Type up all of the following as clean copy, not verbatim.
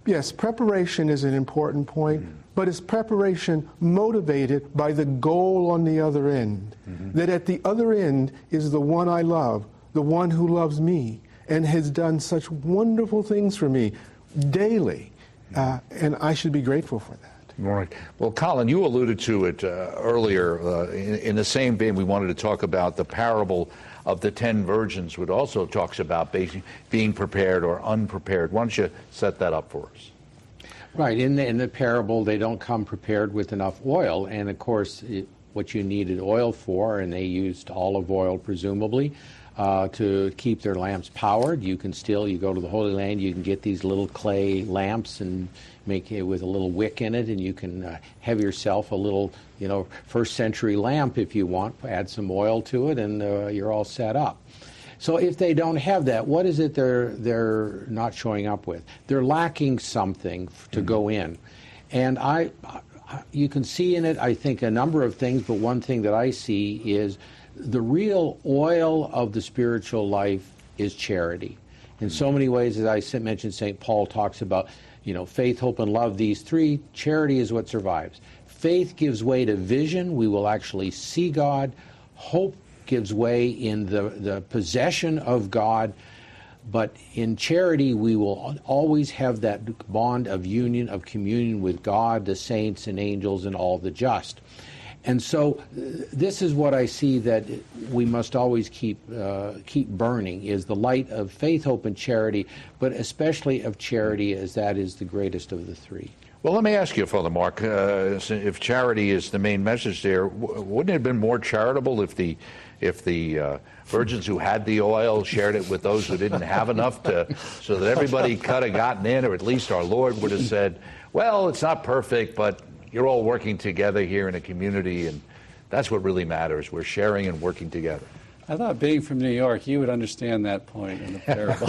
Yes, preparation is an important point, but it's preparation motivated by the goal on the other end. That at the other end is the one I love, the one who loves me and has done such wonderful things for me daily, and I should be grateful for that. All right. Well, Colin, you alluded to it earlier. In the same vein, we wanted to talk about the parable of the 10 virgins, which also talks about being prepared or unprepared. Why don't you set that up for us? Right. In the parable, they don't come prepared with enough oil. And, of course, what you needed oil for, and they used olive oil, presumably, to keep their lamps powered. You go to the Holy Land, you can get these little clay lamps and make it with a little wick in it, and you can have yourself a little, first century lamp if you want. Add some oil to it, and you're all set up. So if they don't have that, what is it they're not showing up with? They're lacking something to go in. And you can see in it, I think, a number of things, but one thing that I see is the real oil of the spiritual life is charity. In so many ways, as I mentioned, St. Paul talks about, faith, hope, and love, these three. Charity is what survives. Faith gives way to vision. We will actually see God. Hope gives way in the possession of God. But in charity, we will always have that bond of union, of communion with God, the saints and angels, and all the just. And so this is what I see that we must always keep burning, is the light of faith, hope, and charity, but especially of charity, as that is the greatest of the three. Well, let me ask you, Father Mark, if charity is the main message there, wouldn't it have been more charitable if the virgins who had the oil shared it with those who didn't have enough, so that everybody could have gotten in, or at least our Lord would have said, well, it's not perfect, but you're all working together here in a community, and that's what really matters. We're sharing and working together. I thought, being from New York, you would understand that point in the parable.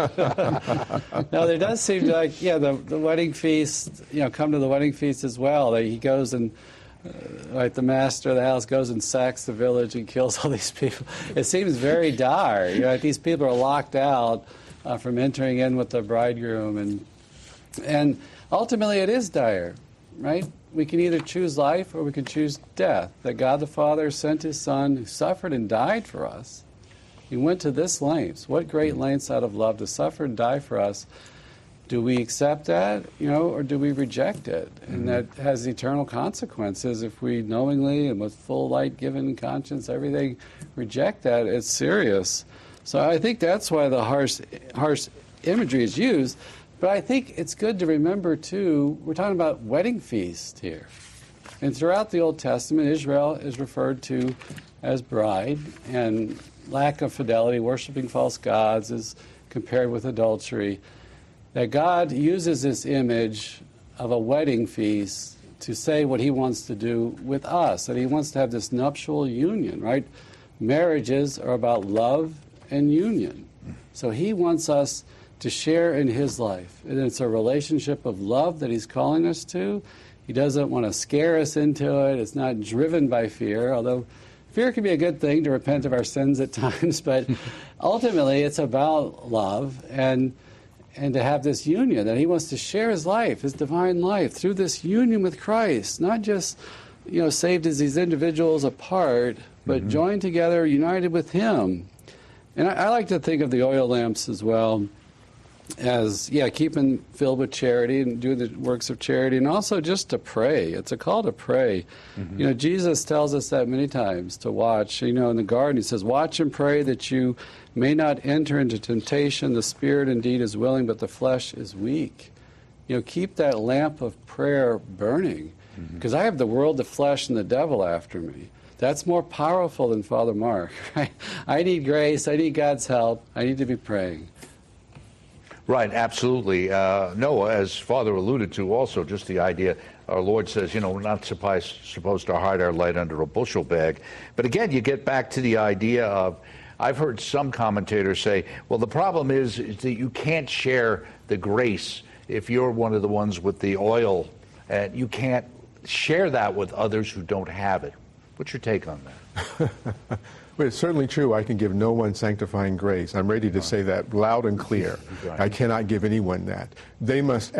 No, there does seem like, the wedding feast, come to the wedding feast as well. He goes and, the master of the house goes and sacks the village and kills all these people. It seems very dire. These people are locked out from entering in with the bridegroom, and ultimately it is dire, right? We can either choose life or we can choose death. That God the Father sent His Son, who suffered and died for us. He went to this lengths. What great lengths out of love to suffer and die for us. Do we accept that, or do we reject it? And that has eternal consequences if we knowingly and with full light-given conscience, everything, reject that. It's serious. So I think that's why the harsh imagery is used. But I think it's good to remember, too, we're talking about wedding feast here. And throughout the Old Testament, Israel is referred to as bride, and lack of fidelity, worshiping false gods, is compared with adultery. That God uses this image of a wedding feast to say what He wants to do with us, that He wants to have this nuptial union, right? Marriages are about love and union. So He wants us to share in His life. And it's a relationship of love that He's calling us to. He doesn't want to scare us into it. It's not driven by fear, although fear can be a good thing to repent of our sins at times, but ultimately it's about love and to have this union, that He wants to share His life, His divine life, through this union with Christ, not just, saved as these individuals apart, but joined together, united with Him. And I like to think of the oil lamps as well as, keeping filled with charity and doing the works of charity, and also just to pray. It's a call to pray. Jesus tells us that many times, to watch. In the garden, He says, watch and pray that you may not enter into temptation. The spirit indeed is willing, but the flesh is weak. Keep that lamp of prayer burning, because I have the world, the flesh, and the devil after me. That's more powerful than Father Mark, right? I need grace. I need God's help. I need to be praying. Right, absolutely. No, as Father alluded to also, just the idea, our Lord says, we're not supposed to hide our light under a bushel bag. But again, you get back to the idea of, I've heard some commentators say, well, the problem is that you can't share the grace if you're one of the ones with the oil, and you can't share that with others who don't have it. What's your take on that? Well, it's certainly true. I can give no one sanctifying grace. I'm ready to say that loud and clear. I cannot give anyone that. They must